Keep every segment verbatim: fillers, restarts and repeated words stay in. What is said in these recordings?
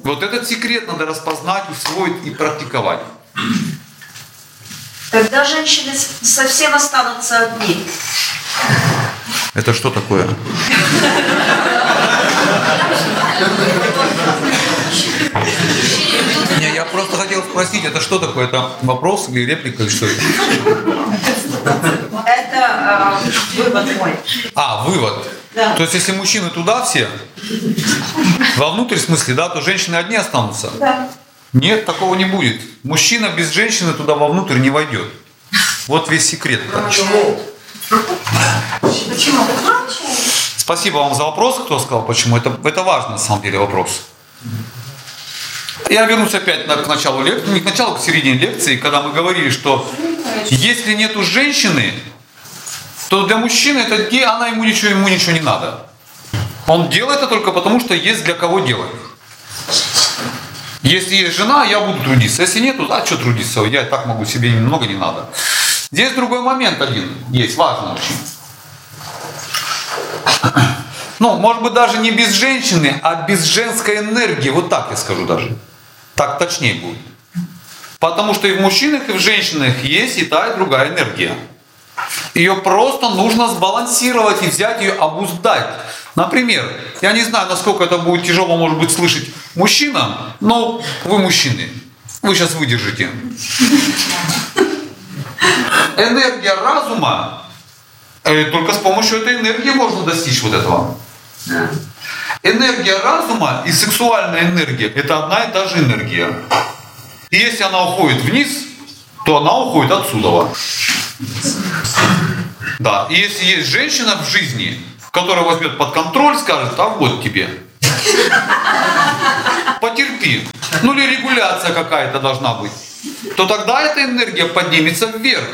Вот этот секрет надо распознать, усвоить и практиковать. Когда женщины совсем останутся одни? Это что такое? Не, я просто хотел спросить, это что такое? Это вопрос или реплика, или что это? Это э, вывод мой. А, вывод. Да. То есть, если мужчины туда все, вовнутрь в смысле, да, то женщины одни останутся? Да. Нет, такого не будет. Мужчина без женщины туда вовнутрь не войдет. Вот весь секрет. Почему? Почему? Спасибо вам за вопрос, кто сказал, почему. Это, это важный, на самом деле, вопрос. Я вернусь опять на, к началу лекции, не к началу, к середине лекции, когда мы говорили, что если нету женщины, то для мужчины это где она ему ничего, ему ничего не надо. Он делает это только потому, что есть для кого делать. Если есть жена, я буду трудиться. Если нету, а что трудиться? Я и так могу, себе немного не надо. Здесь другой момент один есть, важный очень. Ну, может быть, даже не без женщины, а без женской энергии. Вот так я скажу даже. Так точнее будет. Потому что и в мужчинах, и в женщинах есть и та, и другая энергия. Ее просто нужно сбалансировать и взять ее, обуздать. Например, я не знаю, насколько это будет тяжело, может быть, слышать мужчинам, но вы мужчины. Вы сейчас выдержите. Энергия разума, только с помощью этой энергии можно достичь вот этого. Энергия разума и сексуальная энергия – это одна и та же энергия. И если она уходит вниз, то она уходит отсюда. Да, и если есть женщина в жизни, которая возьмет под контроль, скажет, а вот тебе. Потерпи. Ну или регуляция какая-то должна быть. То тогда эта энергия поднимется вверх.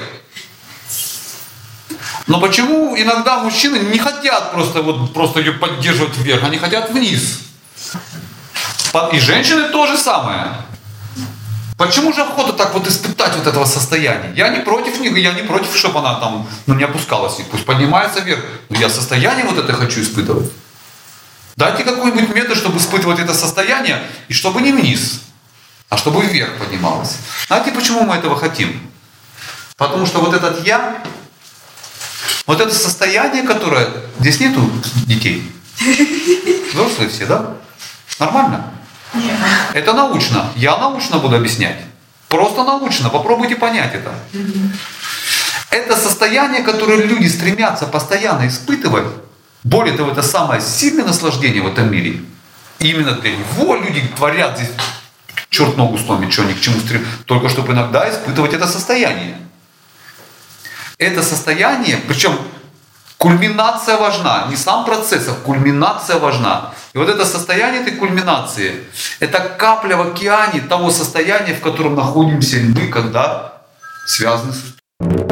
Но почему иногда мужчины не хотят просто, вот, просто ее поддерживать вверх, они хотят вниз? И женщины то же самое. Почему же охота так вот испытать вот этого состояния? Я не против них, я не против, чтобы она там ну, не опускалась, и пусть поднимается вверх. Но я состояние вот это хочу испытывать. Дайте какой-нибудь метод, чтобы испытывать это состояние, и чтобы не вниз, а чтобы вверх поднималось. Знаете, почему мы этого хотим? Потому что вот этот я, вот это состояние, которое... Здесь нету детей. Взрослые все, да? Нормально? Нет. Это научно. Я научно буду объяснять. Просто научно. Попробуйте понять это. Это состояние, которое люди стремятся постоянно испытывать. Более того, это самое сильное наслаждение в этом мире. И именно для него люди творят здесь черт ногу сломит, что ни к чему стремятся. Только чтобы иногда испытывать это состояние. Это состояние, причем кульминация важна. Не сам процесс, а кульминация важна. И вот это состояние этой кульминации, это капля в океане того состояния, в котором находимся мы, когда связаны с